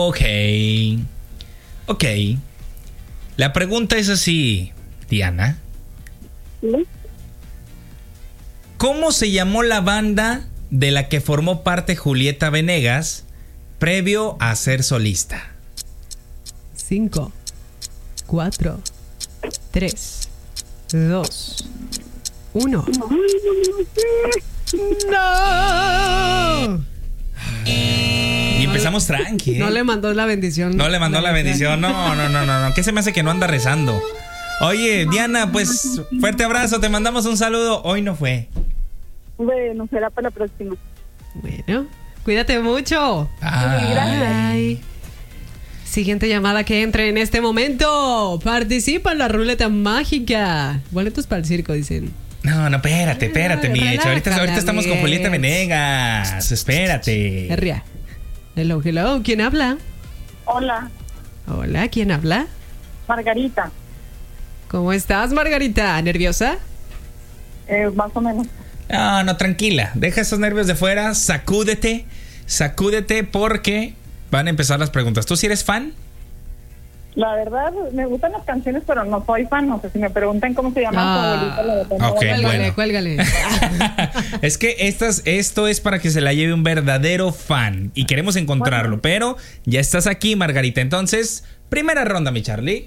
Ok. La pregunta es así, Diana. ¿Sí? ¿Cómo se llamó la banda de la que formó parte Julieta Venegas previo a ser solista? 5, 4, 3, 2, 1. ¡No! Y empezamos tranqui, ¿eh? No le mandó la bendición. No le mandó la bendición. No. ¿Qué se me hace que no anda rezando? Oye, Diana, pues fuerte abrazo, te mandamos un saludo. Hoy no fue. Bueno, será para la próxima. Bueno, cuídate mucho. Ay. Siguiente llamada que entre en este momento. Participa en la ruleta mágica. Boletos para el circo, dicen. No, espérate, mi hecho. Ahorita estamos con Julieta Venegas. Espérate. Herria. Hello. ¿Quién habla? Hola, Hola, ¿quién habla? Margarita. ¿Cómo estás, Margarita? ¿Nerviosa? Más o menos. No, tranquila. Deja esos nervios de fuera. Sacúdete porque van a empezar las preguntas. ¿Tú sí eres fan? La verdad, me gustan las canciones, pero no soy fan. No sé si me preguntan cómo se llama su abuelita. Ok, bueno. Cuélgale. Es que esto es para que se la lleve un verdadero fan. Y queremos encontrarlo. Pero ya estás aquí, Margarita. Entonces, primera ronda, mi Charlie.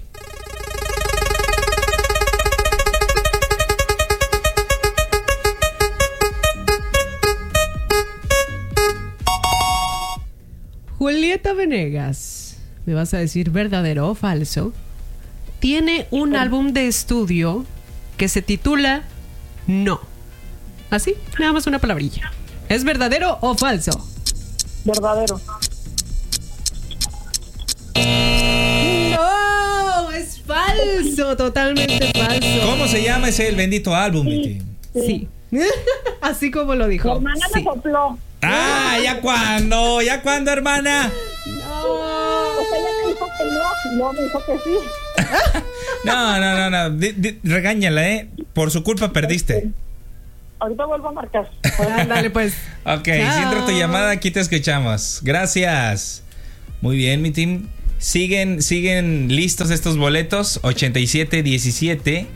Julieta Venegas, ¿me vas a decir verdadero o falso? Tiene un álbum de estudio que se titula No. Así, nada más una palabrilla. ¿Es verdadero o falso? Verdadero. No, es falso, totalmente falso. ¿Cómo se llama ese el bendito álbum, Miti? Sí. Así como lo dijo. Mi hermana Sí. me sopló. ¿Ya cuándo, hermana? O sea, ella me dijo que no me dijo que sí. No. Regáñala, ¿eh? Por su culpa perdiste. Ahorita vuelvo a marcar. Ándale, pues. Ok, Chao. si entra tu llamada, aquí te escuchamos. Gracias. Muy bien, mi team. Siguen listos estos boletos. 8717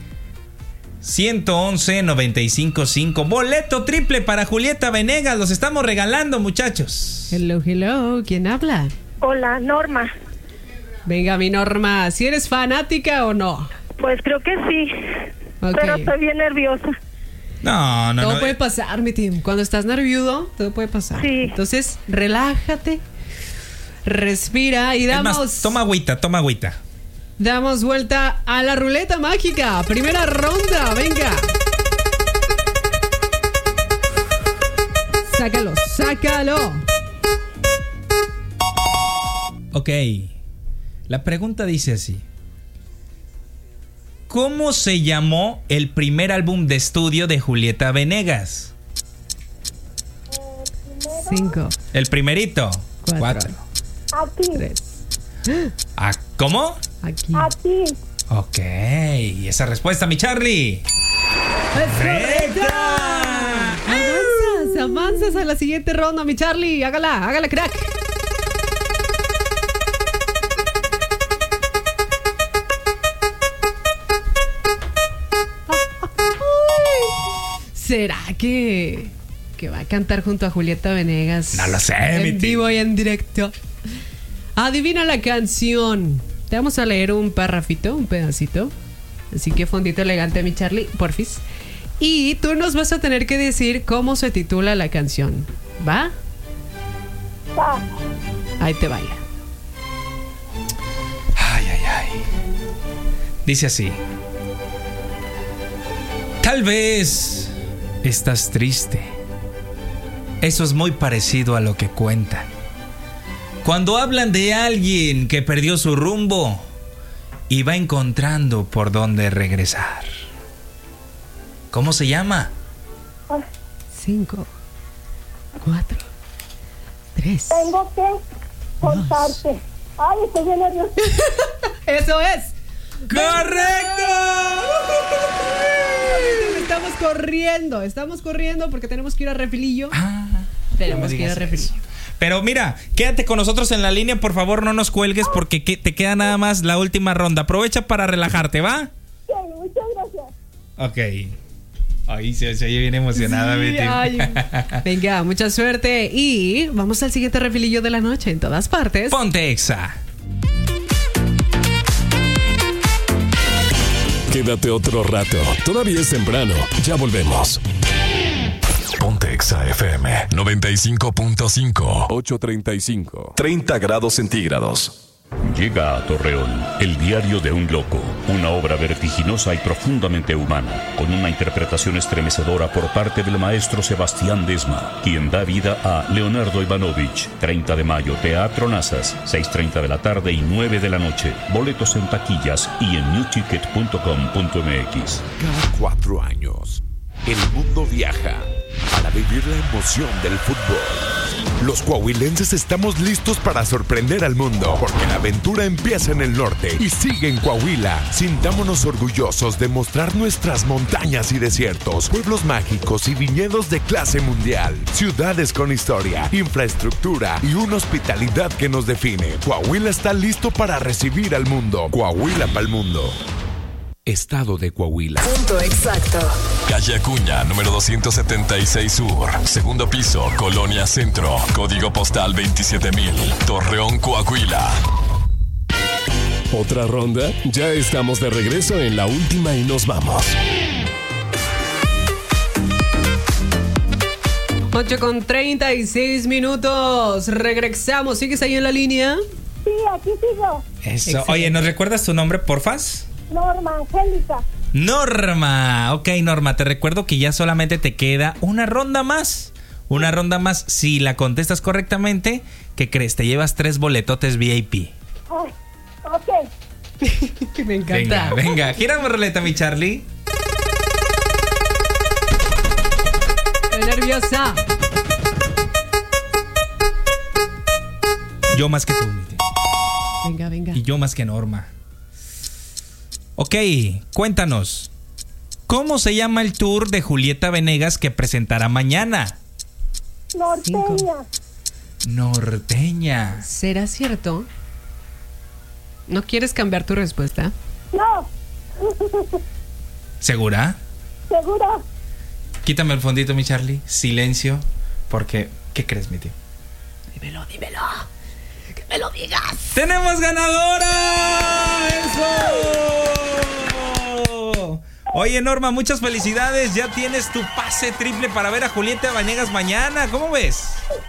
111 955. Boleto triple para Julieta Venegas. Los estamos regalando, muchachos. Hello. ¿Quién habla? Hola, Norma. Venga, mi Norma, ¿si eres fanática o no? Pues creo que sí, Ok. pero estoy bien nerviosa. No. Todo puede pasar, mi team. Cuando estás nervioso, todo puede pasar. Sí. Entonces, relájate, respira y Es damos... más, toma agüita. Damos vuelta a la ruleta mágica. Primera ronda, venga. Sácalo. Ok. La pregunta dice así. ¿Cómo se llamó el primer álbum de estudio de Julieta Venegas? 5, El primerito. 4, A ti. 3. ¿Cómo? Aquí. A ti. Ok. ¿Y esa respuesta, mi Charlie? ¡Correcta! Avanzas a la siguiente ronda, mi Charlie. Hágala, crack. ¿Será que va a cantar junto a Julieta Venegas? No lo sé, mi En tío. vivo y en directo. Adivina la canción. Te vamos a leer un párrafito, un pedacito. Así que fondito elegante, mi Charlie, porfis. Y tú nos vas a tener que decir cómo se titula la canción. ¿Va? Va. Ahí te vaya. Ay. Dice así. Tal vez estás triste. Eso es muy parecido a lo que cuentan. Cuando hablan de alguien que perdió su rumbo y va encontrando por dónde regresar. ¿Cómo se llama? 5, 4, 3. Tengo que contarte. Ay, estoy bien nerviosa. ¡Eso es! ¡Correcto! Estamos corriendo porque tenemos que ir a refilillo. No me Tenemos que ir a digas refilillo. eso. Pero mira, quédate con nosotros en la línea, por favor, no nos cuelgues porque te queda nada más la última ronda. Aprovecha para relajarte, ¿va? Sí, muchas gracias. Ok. Ay, se oye bien emocionada, Sí, Betty. ay. Venga, mucha suerte. Y vamos al siguiente refilillo de la noche en todas partes. Ponte Exa. Quédate otro rato. Todavía es temprano. Ya volvemos. Ponte Exa FM 95.5 8:35 30 grados centígrados. Llega a Torreón, El diario de un loco, una obra vertiginosa y profundamente humana, con una interpretación estremecedora por parte del maestro Sebastián Desma, quien da vida a Leonardo Ivanovich. 30 de mayo, Teatro Nazas, 6:30 de la tarde y 9 de la noche. Boletos en taquillas y en newticket.com.mx. Cada 4 años, el mundo viaja para vivir la emoción del fútbol. Los coahuilenses estamos listos para sorprender al mundo, porque la aventura empieza en el norte y sigue en Coahuila. Sintámonos orgullosos de mostrar nuestras montañas y desiertos, pueblos mágicos y viñedos de clase mundial, ciudades con historia, infraestructura y una hospitalidad que nos define. Coahuila está listo para recibir al mundo. Coahuila pa'l mundo. Estado de Coahuila. Punto exacto. Calle Acuña, número 276 Sur. Segundo piso, Colonia Centro. Código postal 27000. Torreón, Coahuila. ¿Otra ronda? Ya estamos de regreso en la última y nos vamos. 8:36. Regresamos. ¿Sigues ahí en la línea? Sí, aquí sigo. Eso. Excelente. Oye, ¿nos recuerdas tu nombre, porfas? Norma Angélica. Norma. Ok, Norma, te recuerdo que ya solamente te queda una ronda más. Una ronda más. Si la contestas correctamente, ¿qué crees? Te llevas 3 boletotes VIP. Ay, ok. Me encanta. Venga. Gírame ruleta, mi Charlie. Estoy nerviosa. Yo más que tú, mi tío. Venga. Y yo más que Norma. Ok, cuéntanos. ¿Cómo se llama el tour de Julieta Venegas que presentará mañana? Norteña. Norteña. ¿Será cierto? ¿No quieres cambiar tu respuesta? No. ¿Segura? ¿Seguro? Quítame el fondito, mi Charlie. Silencio. Porque, ¿qué crees, mi tío? Dímelo. Que me lo digas. ¡Tenemos ganadora! ¡Eso! Oye, Norma, muchas felicidades. Ya tienes tu pase triple para ver a Julieta Venegas mañana. ¿Cómo ves?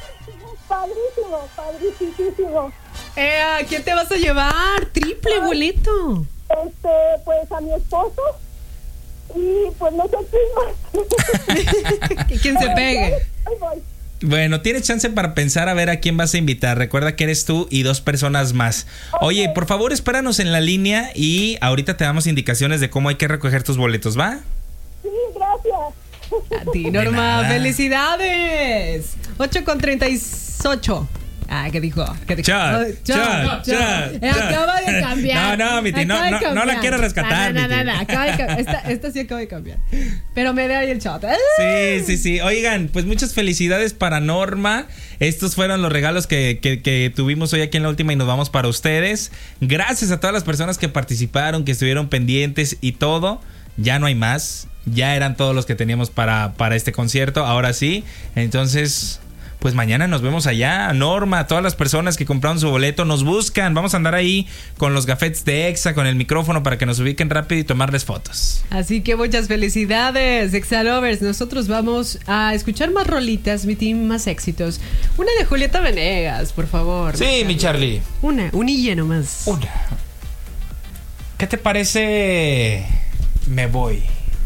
Padrísimo. ¿A quién te vas a llevar? Triple boleto. Pues a mi esposo. Y pues no sé quién más. ¿Quién se pegue? Ahí voy. Bueno, tienes chance para pensar a ver a quién vas a invitar. Recuerda que eres tú y 2 personas más. Oye, por favor, espéranos en la línea y ahorita te damos indicaciones de cómo hay que recoger tus boletos, ¿va? Sí, gracias. A ti, Norma. nada. ¡Felicidades! 8:38. ¿Qué dijo? Chat. Acaba de cambiar. No, mi tío, no la quiero rescatar, mi tío. No. Esta sí acaba de cambiar. Pero me da ahí el chat. Sí. Oigan, pues muchas felicidades para Norma. Estos fueron los regalos que tuvimos hoy aquí en la última y nos vamos para ustedes. Gracias a todas las personas que participaron, que estuvieron pendientes y todo. Ya no hay más. Ya eran todos los que teníamos para este concierto. Ahora sí. Entonces, pues mañana nos vemos allá. Norma, todas las personas que compraron su boleto nos buscan. Vamos a andar ahí con los gafetes de Exa, con el micrófono para que nos ubiquen rápido y tomarles fotos. Así que muchas felicidades, Exalovers. Nosotros vamos a escuchar más rolitas, mi team, más éxitos. Una de Julieta Venegas, por favor. Sí, mi Charlie. Un hilla nomás. Una. ¿Qué te parece? Me voy.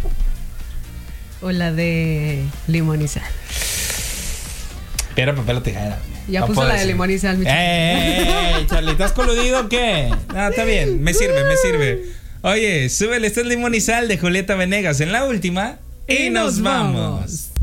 O la de Limón y Sal. Piedra, papel o tijera. Ya No puso puede la de ser. Limón y Sal, mi Charlie, ¿estás coludido o qué? No, está bien, me sirve. Oye, súbele, este es Limón y Sal de Julieta Venegas en la última. Y nos vamos.